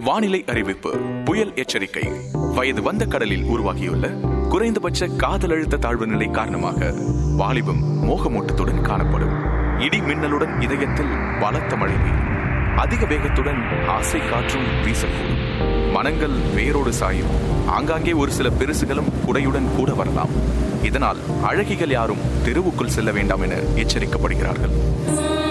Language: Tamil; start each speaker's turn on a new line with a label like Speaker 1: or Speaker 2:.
Speaker 1: வானிலை அறிவிப்பு. புயல் எச்சரிக்கை. வயது வந்த கடலில் உருவாகியுள்ள குறைந்தபட்ச காதலழுத்த தாழ்வு நிலை காரணமாக வாலிபம் மோகமூட்டத்துடன் காணப்படும். இடி மின்னலுடன் இதயத்தில் பலத்த மழை, அதிக வேகத்துடன் ஆசை காற்றும் வீசக்கூடும். மனங்கள் வேரோடு சாயும். ஆங்காங்கே ஒரு சில பெருசுகளும் குடையுடன் கூட வரலாம். இதனால் அழகிகள் யாரும் தெருவுக்குள் செல்ல வேண்டாம் என எச்சரிக்கப்படுகிறார்கள்.